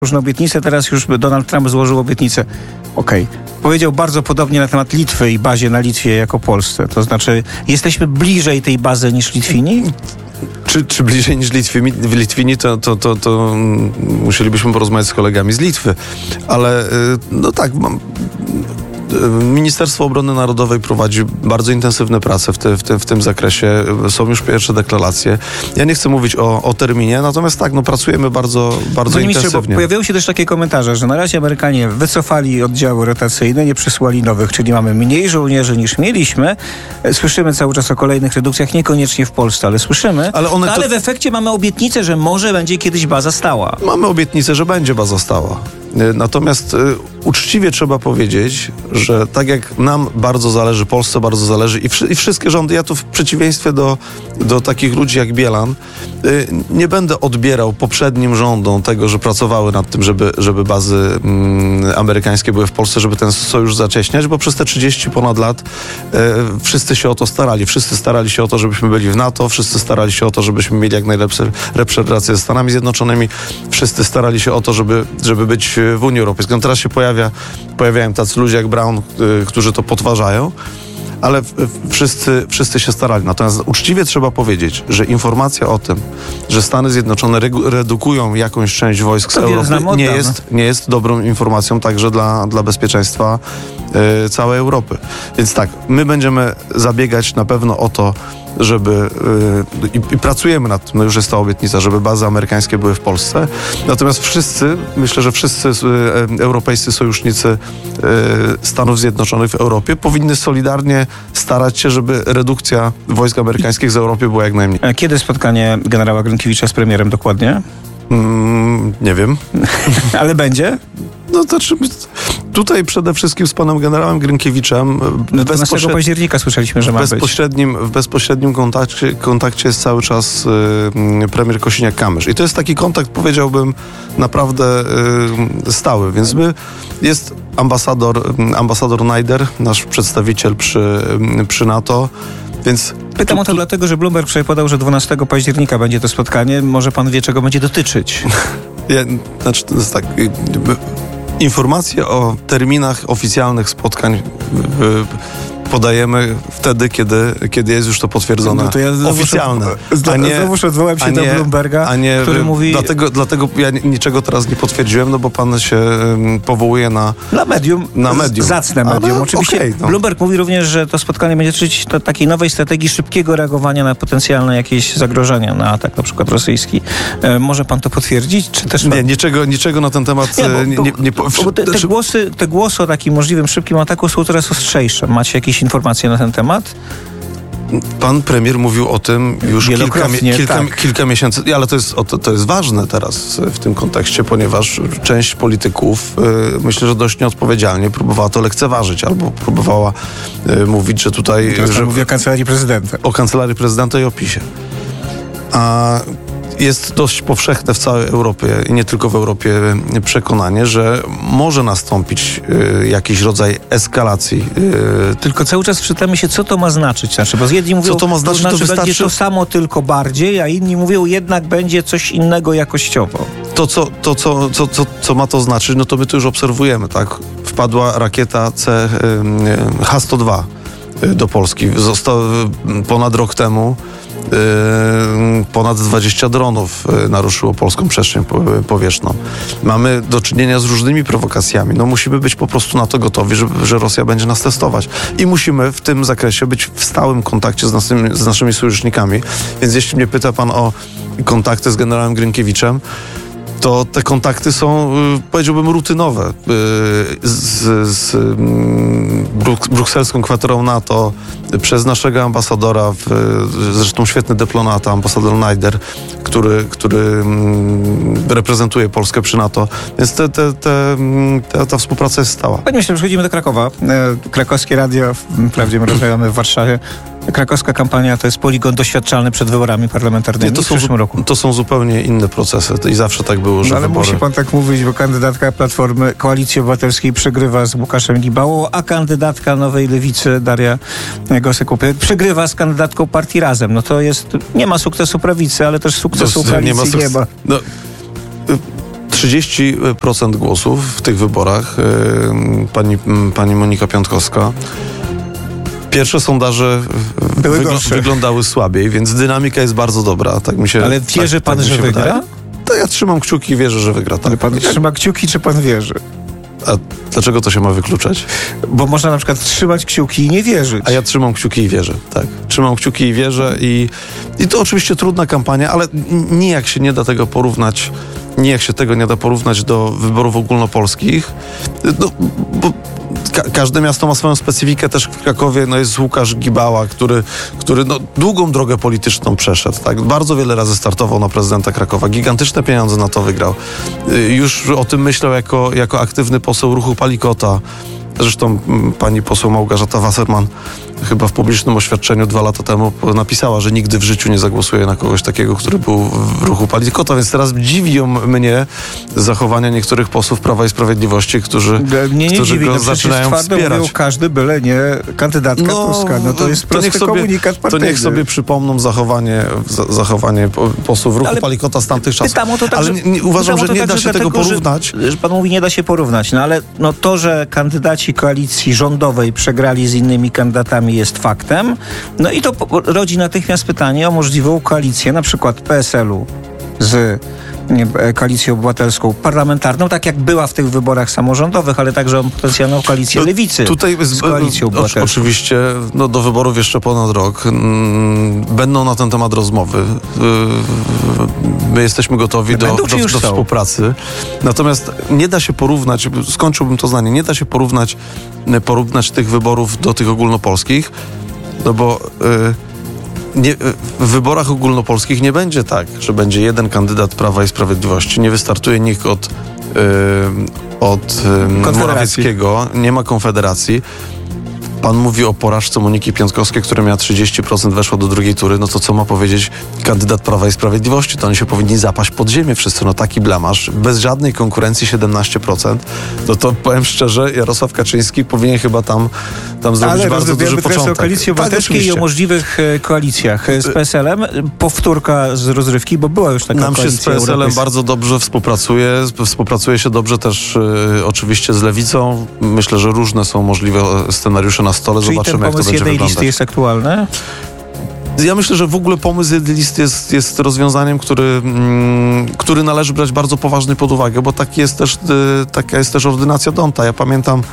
różne obietnice, teraz już Donald Trump złożył obietnicę. Powiedział bardzo podobnie na temat Litwy i bazie na Litwie jako Polsce. To znaczy, jesteśmy bliżej tej bazy niż Litwini? Czy bliżej niż Litwini, to musielibyśmy porozmawiać z kolegami z Litwy. Ale no tak, Ministerstwo Obrony Narodowej prowadzi bardzo intensywne prace w tym zakresie. Są już pierwsze deklaracje. Ja nie chcę mówić o terminie, natomiast tak, pracujemy bardzo intensywnie. Bo pojawiały się też takie komentarze, że na razie Amerykanie wycofali oddziały rotacyjne, nie przysłali nowych, czyli mamy mniej żołnierzy niż mieliśmy. Słyszymy cały czas o kolejnych redukcjach, niekoniecznie w Polsce, ale słyszymy. Ale w efekcie mamy obietnicę, że może będzie kiedyś baza stała. Mamy obietnicę, że będzie baza stała. Natomiast uczciwie trzeba powiedzieć, że tak jak nam bardzo zależy, Polsce bardzo zależy i wszystkie rządy, ja tu w przeciwieństwie do takich ludzi jak Bielan, nie będę odbierał poprzednim rządom tego, że pracowały nad tym, żeby bazy amerykańskie były w Polsce, żeby ten sojusz zacieśniać, bo przez te 30 ponad lat wszyscy się o to starali. Wszyscy starali się o to, żebyśmy byli w NATO, wszyscy starali się o to, żebyśmy mieli jak najlepsze relacje ze Stanami Zjednoczonymi, wszyscy starali się o to, żeby być w Unii Europejskiej. Teraz się pojawiają tacy ludzie jak Brown, którzy to podważają, ale wszyscy się starali. Natomiast uczciwie trzeba powiedzieć, że informacja o tym, że Stany Zjednoczone redukują jakąś część wojsk z Europy, nie jest dobrą informacją także dla bezpieczeństwa całej Europy. Więc tak, my będziemy zabiegać na pewno o to, żeby i pracujemy nad tym, już jest ta obietnica, żeby bazy amerykańskie były w Polsce. Natomiast myślę, że wszyscy europejscy sojusznicy Stanów Zjednoczonych w Europie powinny solidarnie starać się, żeby redukcja wojsk amerykańskich z Europy była jak najmniej. A kiedy spotkanie generała Grynkiewicza z premierem dokładnie? Nie wiem. Ale będzie? Tutaj przede wszystkim z panem generałem Grynkiewiczem 12 października słyszeliśmy, że ma być. W bezpośrednim kontakcie jest cały czas premier Kosiniak-Kamysz. I to jest taki kontakt, powiedziałbym, naprawdę stały. Więc jest ambasador Najder, nasz przedstawiciel przy NATO. Więc pytam o to dlatego, że Bloomberg podał, że 12 października będzie to spotkanie. Może pan wie, czego będzie dotyczyć? To jest tak... Informacje o terminach oficjalnych spotkań podajemy wtedy, kiedy jest już to potwierdzone oficjalne. Znowuż odwołałem się do Bloomberga, który mówi... Dlatego ja niczego teraz nie potwierdziłem, bo pan się powołuje na medium. Zacne medium. Oczywiście Bloomberg mówi również, że to spotkanie będzie dotyczyć takiej nowej strategii szybkiego reagowania na potencjalne jakieś zagrożenia, na atak na przykład rosyjski. Może pan to potwierdzić? Czy też nie, niczego na ten temat te głosy o takim możliwym szybkim ataku są coraz ostrzejsze. Macie jakieś informacje na ten temat? Pan premier mówił o tym już kilka miesięcy, ale to jest ważne teraz w tym kontekście, ponieważ część polityków, myślę, że dość nieodpowiedzialnie próbowała to lekceważyć, albo próbowała mówić, że tutaj... Mówi o Kancelarii Prezydenta. O Kancelarii Prezydenta i o PiS-ie. A jest dość powszechne w całej Europie i nie tylko w Europie przekonanie, że może nastąpić jakiś rodzaj eskalacji. Tylko cały czas czytamy się, co to ma znaczyć. Bo jedni mówią, to będzie to samo, tylko bardziej, a inni mówią, jednak będzie coś innego jakościowo. Co ma to znaczyć, to my to już obserwujemy, tak? Wpadła rakieta H-102 do Polski. Ponad rok temu ponad 20 dronów naruszyło polską przestrzeń powietrzną. Mamy do czynienia z różnymi prowokacjami. Musimy być po prostu na to gotowi, że Rosja będzie nas testować. I musimy w tym zakresie być w stałym kontakcie z naszymi sojusznikami. Więc jeśli mnie pyta pan o kontakty z generałem Grynkiewiczem, to te kontakty są, powiedziałbym, rutynowe. Z brukselską kwaterą NATO, przez naszego ambasadora, zresztą świetny dyplomata, ambasador Najder, który reprezentuje Polskę przy NATO. Więc ta współpraca jest stała. Panie ministrze, przechodzimy do Krakowa. Krakowskie radio, wprawdzie my rozmawiamy w Warszawie. Krakowska kampania to jest poligon doświadczalny przed wyborami parlamentarnymi w przyszłym roku. To są zupełnie inne procesy i zawsze tak było, że ale wybory... musi pan tak mówić, bo kandydatka Platformy Koalicji Obywatelskiej przegrywa z Łukaszem Gibałą, a kandydatka Nowej Lewicy Daria Gosek-Popiołek przegrywa z kandydatką partii Razem. Nie ma sukcesu prawicy, ale też sukcesu koalicji nie ma. 30% głosów w tych wyborach. Pani Monika Piątkowska. Pierwsze sondaże wyglądały słabiej, więc dynamika jest bardzo dobra. Tak mi się, ale wierzy pan, że wygra? Wydaje. To ja trzymam kciuki i wierzę, że wygra. Tak. Ale pan trzyma kciuki, czy pan wierzy? A dlaczego to się ma wykluczać? Bo można na przykład trzymać kciuki i nie wierzyć. A ja trzymam kciuki i wierzę, tak. Trzymam kciuki i wierzę i to oczywiście trudna kampania, ale nijak się nie da tego porównać. Nijak się tego nie da porównać do wyborów ogólnopolskich. No, bo każde miasto ma swoją specyfikę. Też w Krakowie jest Łukasz Gibała, który długą drogę polityczną przeszedł. Tak? Bardzo wiele razy startował na prezydenta Krakowa. Gigantyczne pieniądze na to wygrał. Już o tym myślał jako aktywny poseł ruchu Palikota. Zresztą pani poseł Małgorzata Wasserman chyba w publicznym oświadczeniu 2 lata temu napisała, że nigdy w życiu nie zagłosuje na kogoś takiego, który był w ruchu Palikota, więc teraz dziwią mnie zachowania niektórych posłów Prawa i Sprawiedliwości, którzy go zaczynają wspierać. Mówią, każdy byle nie kandydatka Tuska. No to jest prosty komunikat partyjny. To niech sobie przypomną zachowanie posłów ruchu Palikota z tamtych czasów. Ale uważam, że nie da się tego porównać. Że pan mówi, nie da się porównać. No ale to, że kandydaci koalicji rządowej przegrali z innymi kandydatami, jest faktem. No i to rodzi natychmiast pytanie o możliwą koalicję, na przykład PSL-u z Koalicją Obywatelską parlamentarną, tak jak była w tych wyborach samorządowych, ale także o potencjalną koalicję Lewicy tutaj z Koalicją Obywatelską. Oczywiście do wyborów jeszcze ponad rok. Będą na ten temat rozmowy. My jesteśmy gotowi do współpracy. Natomiast nie da się porównać, skończyłbym to zdanie, nie da się porównać tych wyborów do tych ogólnopolskich, no bo w wyborach ogólnopolskich nie będzie tak, że będzie jeden kandydat Prawa i Sprawiedliwości. Nie wystartuje nikt od Morawieckiego, nie ma Konfederacji. Pan mówi o porażce Moniki Piątkowskiej, która miała 30%, weszła do drugiej tury. No to co ma powiedzieć kandydat Prawa i Sprawiedliwości? To oni się powinni zapaść pod ziemię wszyscy. No taki blamaż. Bez żadnej konkurencji 17%. No to powiem szczerze, Jarosław Kaczyński powinien chyba tam zrobić bardzo duży początek. Ale o Koalicji Obywatelskiej i o możliwych koalicjach z PSL-em. Powtórka z rozrywki, bo była już taka koalicja. Nam się z PSL-em bardzo dobrze współpracuje. Współpracuje się dobrze też oczywiście z Lewicą. Myślę, że różne są możliwe scenariusze na stole. Czyli zobaczymy, jak to będzie wyglądać. Listy jest aktualny? Ja myślę, że w ogóle pomysł jednej listy jest rozwiązaniem, który należy brać bardzo poważnie pod uwagę, bo taka jest też ordynacja Donta. Ja pamiętam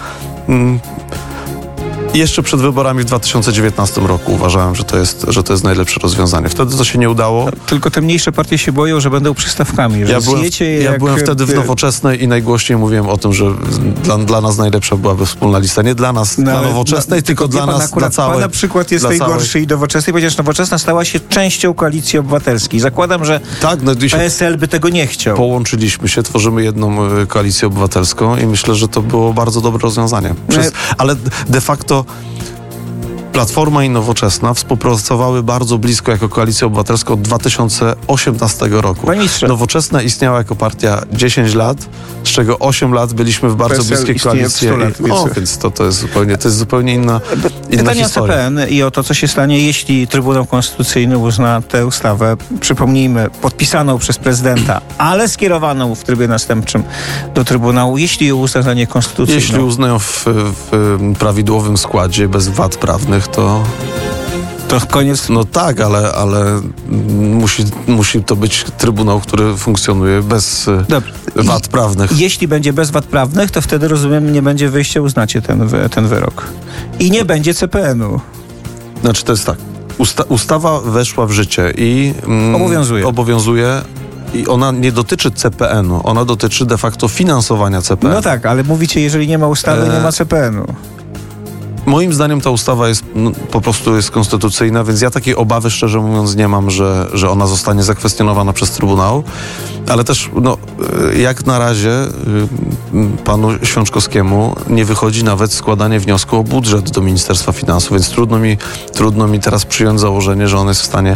jeszcze przed wyborami w 2019 roku uważałem, że to jest najlepsze rozwiązanie. Wtedy to się nie udało. Tylko te mniejsze partie się boją, że będą przystawkami. Że ja byłem wtedy w Nowoczesnej i najgłośniej mówiłem o tym, że dla nas najlepsza byłaby wspólna lista. Nie dla nas, dla Nowoczesnej, tylko dla nas, dla całej. Pana przykład jest najgorszy i Nowoczesnej, ponieważ Nowoczesna stała się częścią Koalicji Obywatelskiej. Zakładam, że PSL by tego nie chciał. Połączyliśmy się, tworzymy jedną Koalicję Obywatelską i myślę, że to było bardzo dobre rozwiązanie. Ale de facto Platforma i Nowoczesna współpracowały bardzo blisko jako Koalicja Obywatelska od 2018 roku. Nowoczesna istniała jako partia 10 lat, z czego 8 lat byliśmy w bardzo bliskiej koalicji. Więc to jest zupełnie inna Pytanie historia. o CPN i o to, co się stanie, jeśli Trybunał Konstytucyjny uzna tę ustawę, przypomnijmy, podpisaną przez prezydenta, ale skierowaną w trybie następczym do Trybunału, jeśli ją uzna za niekonstytucyjną. Jeśli uznają w prawidłowym składzie, bez wad prawnych, to koniec. No tak, ale musi to być Trybunał, który funkcjonuje bez wad prawnych. Jeśli będzie bez wad prawnych, to wtedy, rozumiem, nie będzie wyjścia, uznacie ten wyrok. I nie będzie CPN-u. Znaczy to jest tak. Ustawa weszła w życie i obowiązuje. I ona nie dotyczy CPN-u, ona dotyczy de facto finansowania CPN-u. No tak, ale mówicie, jeżeli nie ma ustawy, nie ma CPN-u. Moim zdaniem ta ustawa jest po prostu konstytucyjna, więc ja takiej obawy, szczerze mówiąc, nie mam, że ona zostanie zakwestionowana przez Trybunał. Ale też, jak na razie panu Świączkowskiemu nie wychodzi nawet składanie wniosku o budżet do Ministerstwa Finansów, więc trudno mi teraz przyjąć założenie, że on jest w stanie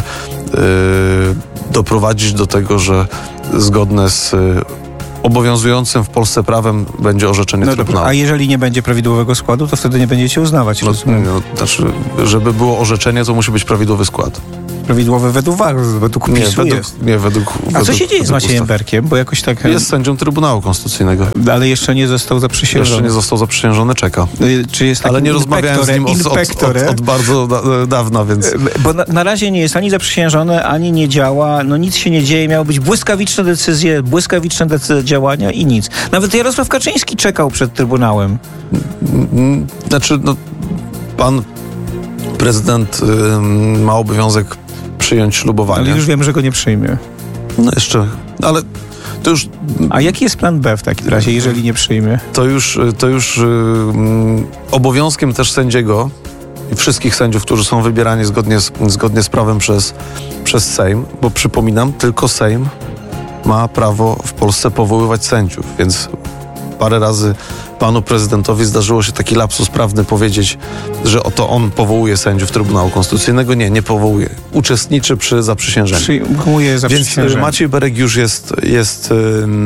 doprowadzić do tego, że zgodne z obowiązującym w Polsce prawem będzie orzeczenie Trybunału. A jeżeli nie będzie prawidłowego składu, to wtedy nie będziecie uznawać. Znaczy, żeby było orzeczenie, to musi być prawidłowy skład. prawidłowy według PiS-u jest. A co się dzieje z Maciejem Berkiem? Bo jakoś tak... Jest sędzią Trybunału Konstytucyjnego. Ale jeszcze nie został zaprzysiężony. Jeszcze nie został zaprzysiężony, czeka. Czy jest ale nie rozmawiałem z nim od bardzo dawna, więc... Bo na razie nie jest ani zaprzysiężony, ani nie działa. No nic się nie dzieje. Miały być błyskawiczne decyzje, błyskawiczne działania i nic. Nawet Jarosław Kaczyński czekał przed Trybunałem. Znaczy, pan prezydent ma obowiązek przyjąć ślubowanie. Ale już wiem, że go nie przyjmie. No jeszcze, ale to już... A jaki jest plan B w takim razie, jeżeli nie przyjmie? To już obowiązkiem też sędziego i wszystkich sędziów, którzy są wybierani zgodnie z prawem przez Sejm, bo przypominam, tylko Sejm ma prawo w Polsce powoływać sędziów, więc parę razy panu prezydentowi zdarzyło się taki lapsus prawny powiedzieć, że oto on powołuje sędziów Trybunału Konstytucyjnego. Nie powołuje. Uczestniczy przy zaprzysiężeniu. Przyjmuje zaprzysiężenie. Więc Maciej Berek już jest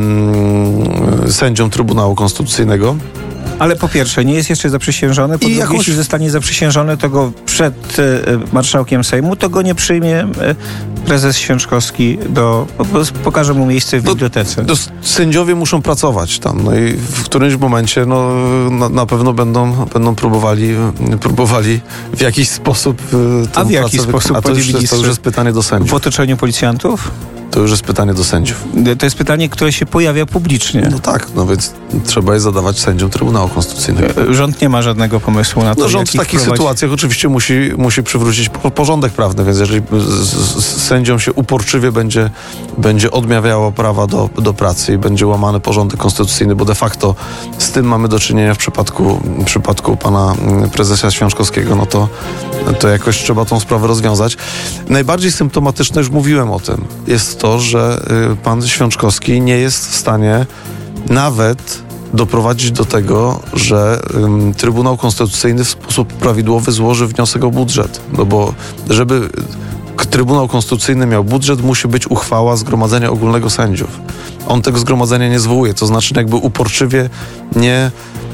sędzią Trybunału Konstytucyjnego. Ale po pierwsze, nie jest jeszcze zaprzysiężony. Po drugie, jeśli zostanie zaprzysiężony, to go przed marszałkiem Sejmu, to go nie przyjmie prezes Święczkowski pokaże mu miejsce w bibliotece. Sędziowie muszą pracować tam. No i w którymś momencie na pewno będą próbowali w jakiś sposób A w jaki sposób, to już jest pytanie do sędziów. W otoczeniu policjantów? To już jest pytanie do sędziów. To jest pytanie, które się pojawia publicznie. No tak, więc trzeba je zadawać sędziom Trybunału Konstytucyjnego. Rząd nie ma żadnego pomysłu na to, rząd w takich sytuacjach oczywiście musi przywrócić porządek prawny, więc jeżeli sędziom się uporczywie będzie odmawiało prawa do pracy i będzie łamany porządek konstytucyjny, bo de facto z tym mamy do czynienia w przypadku pana prezesa Święczkowskiego, no to jakoś trzeba tą sprawę rozwiązać. Najbardziej symptomatyczne, już mówiłem o tym, jest to, że pan Święczkowski nie jest w stanie nawet doprowadzić do tego, że Trybunał Konstytucyjny w sposób prawidłowy złoży wniosek o budżet. No bo żeby Trybunał Konstytucyjny miał budżet, musi być uchwała Zgromadzenia Ogólnego Sędziów. On tego zgromadzenia nie zwołuje, to znaczy jakby uporczywie nie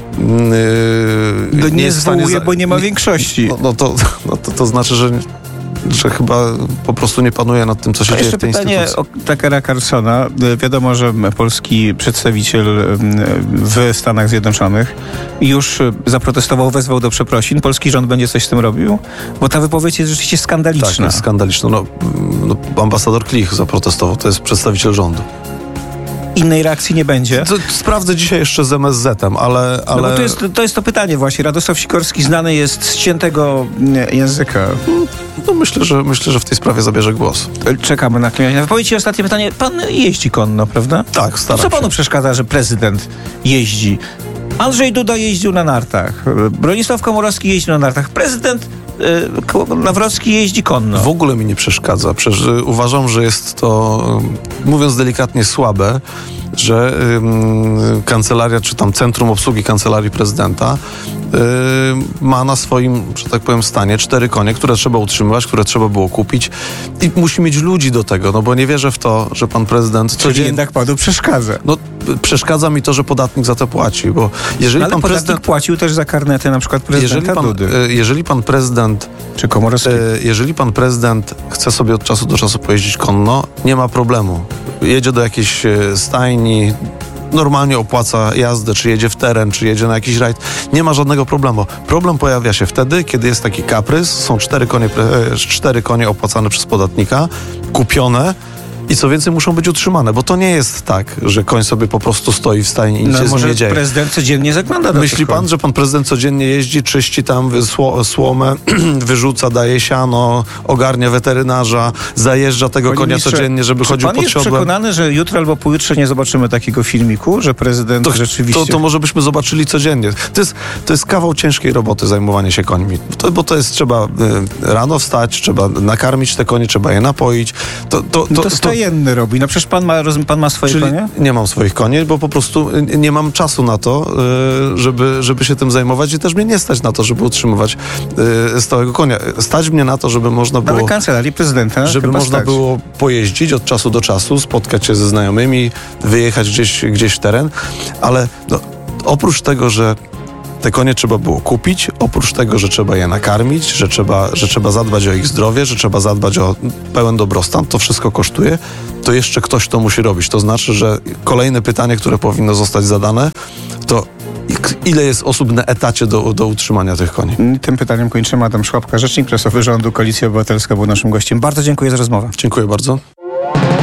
zwołuje, bo nie ma większości. To znaczy, że chyba po prostu nie panuje nad tym, co się dzieje w tej instytucji. Jeszcze pytanie o Tuckera Carlsona. Wiadomo, że polski przedstawiciel w Stanach Zjednoczonych już zaprotestował, wezwał do przeprosin. Polski rząd będzie coś z tym robił? Bo ta wypowiedź jest rzeczywiście skandaliczna. Tak, jest skandaliczna. Ambasador Klich zaprotestował, to jest przedstawiciel rządu. Innej reakcji nie będzie. Sprawdzę dzisiaj jeszcze z MSZ-em, ale... No bo to jest to pytanie właśnie. Radosław Sikorski znany jest z ciętego języka. No myślę, że w tej sprawie zabierze głos. Czekamy na klienta. Wypowiedzi ostatnie pytanie. Pan jeździ konno, prawda? Tak, staram się. Co panu przeszkadza, że prezydent jeździ? Andrzej Duda jeździł na nartach. Bronisław Komorowski jeździł na nartach. Prezydent Nawrocki jeździ konno. W ogóle mi nie przeszkadza. Przecież uważam, że jest to, mówiąc delikatnie, słabe, że kancelaria, czy tam Centrum Obsługi Kancelarii Prezydenta ma na swoim, że tak powiem, stanie 4 konie, które trzeba utrzymywać, które trzeba było kupić i musi mieć ludzi do tego, no bo nie wierzę w to, że pan prezydent... Czyli jednak panu przeszkadza. No przeszkadza mi to, że podatnik za to płaci, bo jeżeli pan podatnik płacił też za karnety na przykład prezydenta Dudy. Jeżeli pan prezydent... Czy Komorowskiego. Jeżeli pan prezydent chce sobie od czasu do czasu pojeździć konno, nie ma problemu. Jedzie do jakiejś stajni, normalnie opłaca jazdę, czy jedzie w teren, czy jedzie na jakiś rajd. Nie ma żadnego problemu. Problem pojawia się wtedy, kiedy jest taki kaprys, są 4 konie opłacane przez podatnika, kupione i co więcej muszą być utrzymane, bo to nie jest tak, że koń sobie po prostu stoi w stajni i nic się z nim nie dzieje. Może prezydent codziennie zagląda do Myśli pan, że pan prezydent codziennie jeździ, czyści tam słomę, wyrzuca, daje siano, ogarnia weterynarza, zajeżdża tego konia codziennie, żeby chodził pod siodłem? Pan jest przekonany, że jutro albo pojutrze nie zobaczymy takiego filmiku, że prezydent rzeczywiście... To może byśmy zobaczyli codziennie. To jest kawał ciężkiej roboty zajmowanie się końmi. Bo to jest, trzeba rano wstać, trzeba nakarmić te konie, trzeba je napoić. To stajenny robi. No przecież pan ma swoje konie? Nie mam swoich koni, bo po prostu nie mam czasu na to, żeby się tym zajmować i też mnie nie stać na to, żeby utrzymywać stałego konia. Stać mnie na to, żeby można było... Ale kancelarii prezydenta żeby można było pojeździć od czasu do czasu, spotkać się ze znajomymi, wyjechać gdzieś w teren, ale oprócz tego, że te konie trzeba było kupić. Oprócz tego, że trzeba je nakarmić, że trzeba zadbać o ich zdrowie, że trzeba zadbać o pełen dobrostan, to wszystko kosztuje, to jeszcze ktoś to musi robić. To znaczy, że kolejne pytanie, które powinno zostać zadane, to ile jest osób na etacie do utrzymania tych koni? Tym pytaniem kończymy. Adam Szłapka, rzecznik prasowy rządu, Koalicja Obywatelska, był naszym gościem. Bardzo dziękuję za rozmowę. Dziękuję bardzo.